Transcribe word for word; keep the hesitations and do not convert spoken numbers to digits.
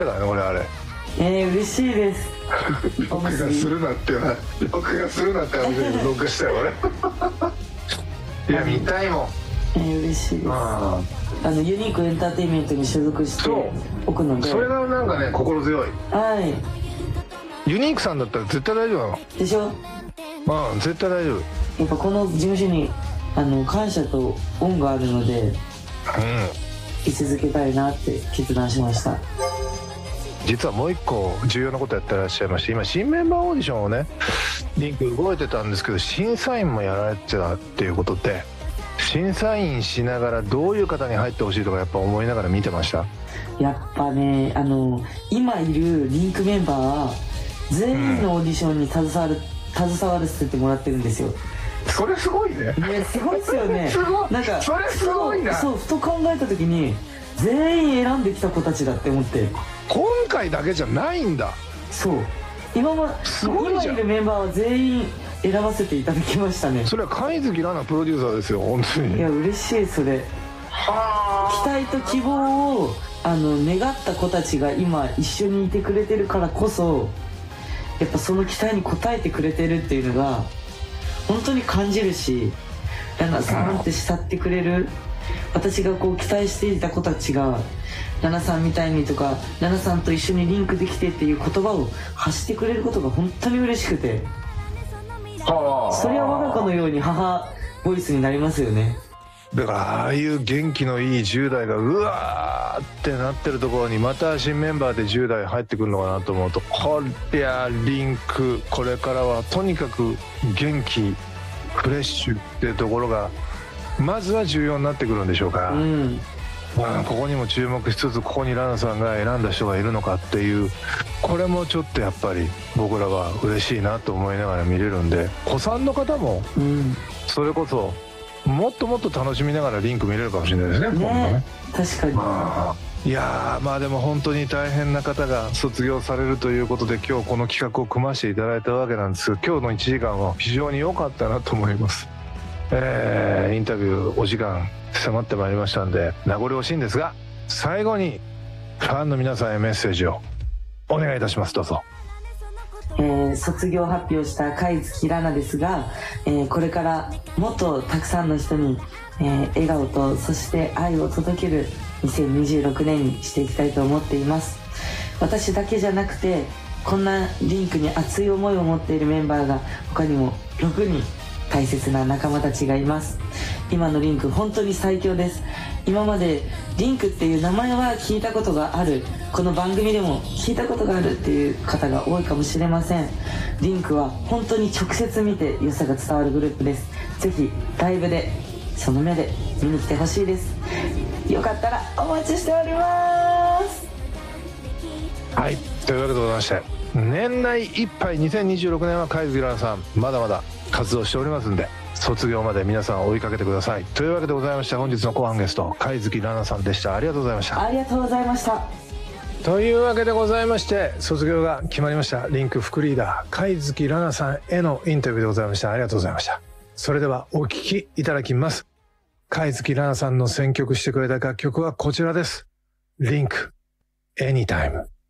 だね俺あれ。 えー、嬉しいです。 録画するなって録画するなって話で録画したよ俺。いや見たいもん。 えー、嬉しいです。ああのユニークエンターテインメントに所属しておくので、 それがなんかね心強い。 はい。 ユニークさんだったら絶対大丈夫なのでしょ。 うん絶対大丈夫。 やっぱこの事務所にあの感謝と恩があるので、うん、居続けたいなって決断しました。 実はもう一個重要なことやってらっしゃいまして、今新メンバーオーディションをねリンク動いてたんですけど、審査員もやられてたっていうことで、審査員しながらどういう方に入ってほしいとかやっぱ思いながら見てました。 やっぱね、あの今いるリンクメンバーは全員のオーディションに携わる、うん、携わらせてもらってるんですよ。 それすごいね。 ね、すごいですよね。 すごい。なんかそれすごいな。 そう、ふと考えた時に全員選んできた子たちだって思って。 今回だけじゃないんだ。 そう、今は今いるメンバーは全員選ばせていただきましたね。 それは貝月ラナプロデューサーですよ本当に。 いや嬉しい。それ期待と希望をあの願った子たちが今一緒にいてくれてるからこそ、やっぱその期待に応えてくれてるっていうのが本当に感じるし、ラナさんって慕ってくれる、私がこう期待していた子たちがラナさんみたいにとか、ラナさんと一緒にリンクできてっていう言葉を発してくれることが本当に嬉しくて、それは我が子のように母ボイスになりますよね。 だからああいう元気のいいじゅう代がうわーってなってるところにまた新メンバーでじゅう代入ってくるのかなと思うと、こりゃリンクこれからはとにかく元気フレッシュっていうところがまずは重要になってくるんでしょうか、うん、まあ、ここにも注目しつつ、ここにラナさんが選んだ人がいるのかっていう、これもちょっとやっぱり僕らは嬉しいなと思いながら見れるんで、子さんの方もそれこそもっともっと楽しみながらリンク見れるかもしれないですね。 ね、 ね、 確かに。 まあ、いやまあでも本当に大変な方が卒業されるということで、今日この企画を組ませていただいたわけなんですが、今日のいちじかんは非常に良かったなと思います。えー、インタビューお時間迫ってまいりましたんで名残惜しいんですが、最後にファンの皆さんへメッセージをお願いいたします。どうぞ。 えー、卒業発表した貝月ラナですが、えー、これからもっとたくさんの人に、えー、笑顔とそして愛を届けるにせんにじゅうろくねんにしていきたいと思っています。私だけじゃなくて、こんなリンクに熱い思いを持っているメンバーが他にもろくにん大切な仲間たちがいます。今のリンク本当に最強です。今までリンクっていう名前は聞いたことがある、この番組でも聞いたことがあるっていう方が多いかもしれません。リンクは本当に直接見て良さが伝わるグループです。ぜひライブでその目で見に来てほしいです。よかったらお待ちしております。 はい、というわけでございまして、年内いっぱいにせんにじゅうろくねんは貝月ラナさんまだまだ活動しておりますんで、卒業まで皆さん追いかけてください。というわけでございまして、本日の後半ゲスト貝月ラナさんでした。ありがとうございました。 ありがとうございました。 というわけでございまして、卒業が決まりましたリンク副リーダー貝月ラナさんへのインタビューでございました。ありがとうございました。それではお聴きいただきます。貝月ラナさんの選曲してくれた楽曲はこちらです。リンク Anytime。